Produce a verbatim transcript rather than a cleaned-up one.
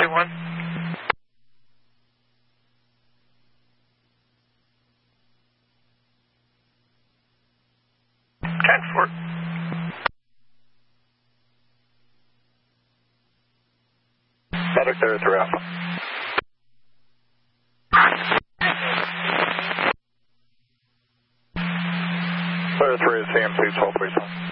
two one. ten four. Static there through Alpha. Clear three is C M C twelve three seven.